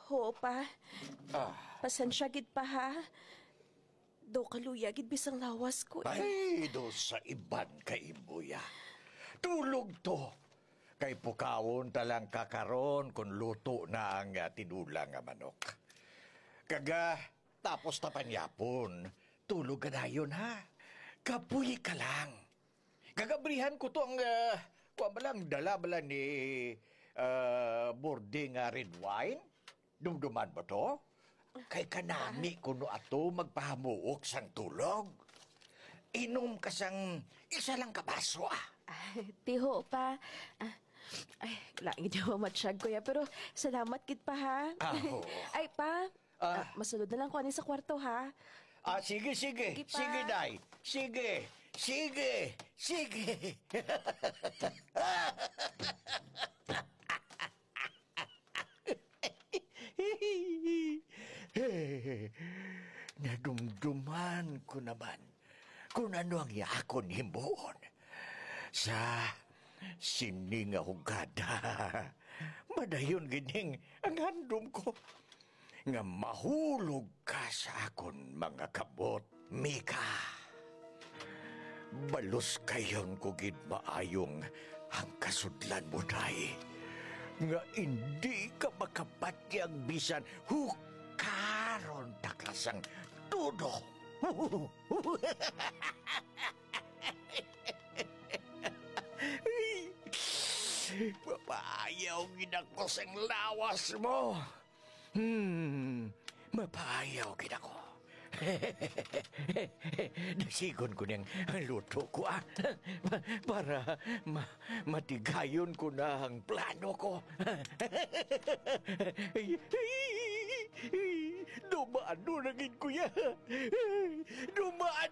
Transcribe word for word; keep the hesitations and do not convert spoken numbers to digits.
Ho pa. Ah, Pasensya gid pa ha. Do kaluya gid bisang lawas ko. ay, do sa iban kay Imbuya. Tulog to. Kay pukawon talang kakaron kung luto na ang uh, tinulang nga manok. Kaga, tapos tapanyapon. Tulog ka na yun, ha? Kapuy ka lang. Kagabrihan ko to ang, uh, kuha ba lang, dala ba lang ni uh, boarding uh, red wine? Dumduman ba to? Kay kanami kuno ato magpahamuok sang tulog. Inom ka sang isa lang kabaso ah. Ay, tiho pa. Ah, ay, langit yung matsyag ko ya. Pero salamat gid pa ha. Aho. Ay pa, Ah. ah, masulod na lang ko ani sa kwarto ha. Ah, sige, sige. Sige pa. Sige, Day. Sige. Sige. Sige. Nadumduman ko naman kung ano ang yakon himbuon sa sining nga hugada. Madayon gining ang handom ko nga mahulog ka sa akon mga kabot, Mika. Balos kayon ko gid maayong ang kasudlan mo, day. Nga hindi ka makapatyag bisan hukaron taklasang tudo. Mapayaw ginako sang lawas mo. Hmm, mapayaw ginako. Nasigon ko niyang luto ko ah. Para ma matigayon ko na ang plano ko. Dumaan no naging kuya. Dumaan